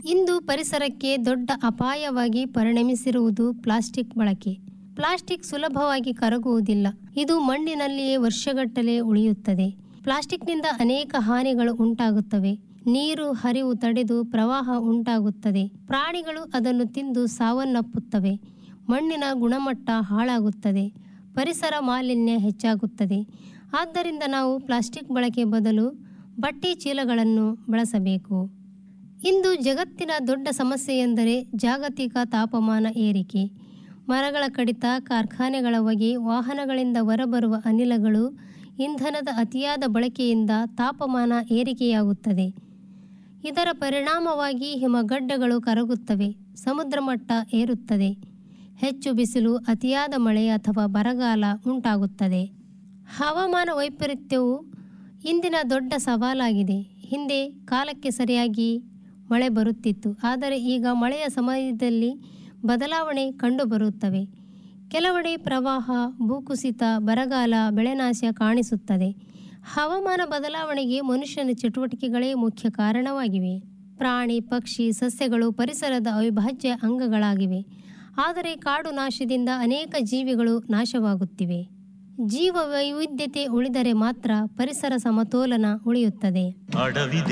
ಇಂದು ಪರಿಸರಕ್ಕೆ ದೊಡ್ಡ ಅಪಾಯವಾಗಿ ಪರಿಣಮಿಸಿರುವುದು ಪ್ಲಾಸ್ಟಿಕ್ ಬಳಕೆ. ಪ್ಲಾಸ್ಟಿಕ್ ಸುಲಭವಾಗಿ ಕರಗುವುದಿಲ್ಲ. ಇದು ಮಣ್ಣಿನಲ್ಲಿಯೇ ವರ್ಷಗಟ್ಟಲೆ ಉಳಿಯುತ್ತದೆ. ಪ್ಲಾಸ್ಟಿಕ್ನಿಂದ ಅನೇಕ ಹಾನಿಗಳು ಉಂಟಾಗುತ್ತವೆ. ನೀರು ಹರಿವು ತಡೆದು ಪ್ರವಾಹ ಉಂಟಾಗುತ್ತದೆ. ಪ್ರಾಣಿಗಳು ಅದನ್ನು ತಿಂದು ಸಾವನ್ನಪ್ಪುತ್ತವೆ. ಮಣ್ಣಿನ ಗುಣಮಟ್ಟ ಹಾಳಾಗುತ್ತದೆ. ಪರಿಸರ ಮಾಲಿನ್ಯ ಹೆಚ್ಚಾಗುತ್ತದೆ. ಆದ್ದರಿಂದ ನಾವು ಪ್ಲಾಸ್ಟಿಕ್ ಬಳಕೆ ಬದಲು ಬಟ್ಟೆ ಚೀಲಗಳನ್ನು ಬಳಸಬೇಕು. ಇಂದು ಜಗತ್ತಿನ ದೊಡ್ಡ ಸಮಸ್ಯೆ ಎಂದರೆ ಜಾಗತಿಕ ತಾಪಮಾನ ಏರಿಕೆ. ಮರಗಳ ಕಡಿತ, ಕಾರ್ಖಾನೆಗಳ ಹೊಗೆ, ವಾಹನಗಳಿಂದ ಹೊರಬರುವ ಅನಿಲಗಳು, ಇಂಧನದ ಅತಿಯಾದ ಬಳಕೆಯಿಂದ ತಾಪಮಾನ ಏರಿಕೆಯಾಗುತ್ತದೆ. ಇದರ ಪರಿಣಾಮವಾಗಿ ಹಿಮಗಡ್ಡೆಗಳು ಕರಗುತ್ತವೆ, ಸಮುದ್ರ ಮಟ್ಟ ಏರುತ್ತದೆ, ಹೆಚ್ಚು ಬಿಸಿಲು, ಅತಿಯಾದ ಮಳೆ ಅಥವಾ ಬರಗಾಲ ಉಂಟಾಗುತ್ತದೆ. ಹವಾಮಾನ ವೈಪರೀತ್ಯವು ಇಂದಿನ ದೊಡ್ಡ ಸವಾಲಾಗಿದೆ. ಹಿಂದೆ ಕಾಲಕ್ಕೆ ಸರಿಯಾಗಿ ಮಳೆ ಬರುತ್ತಿತ್ತು, ಆದರೆ ಈಗ ಮಳೆಯ ಸಮಯದಲ್ಲಿ ಬದಲಾವಣೆ ಕಂಡುಬರುತ್ತವೆ. ಕೆಲವೆಡೆ ಪ್ರವಾಹ, ಭೂಕುಸಿತ, ಬರಗಾಲ, ಬೆಳೆನಾಶ ಕಾಣಿಸುತ್ತದೆ. ಹವಾಮಾನ ಬದಲಾವಣೆಗೆ ಮನುಷ್ಯನ ಚಟುವಟಿಕೆಗಳೇ ಮುಖ್ಯ ಕಾರಣವಾಗಿವೆ. ಪ್ರಾಣಿ, ಪಕ್ಷಿ, ಸಸ್ಯಗಳು ಪರಿಸರದ ಅವಿಭಾಜ್ಯ ಅಂಗಗಳಾಗಿವೆ. ಆದರೆ ಕಾಡು ನಾಶದಿಂದ ಅನೇಕ ಜೀವಿಗಳು ನಾಶವಾಗುತ್ತಿವೆ. ಜೀವ ವೈವಿಧ್ಯತೆ ಉಳಿದರೆ ಮಾತ್ರ ಪರಿಸರ ಸಮತೋಲನ ಉಳಿಯುತ್ತದೆ.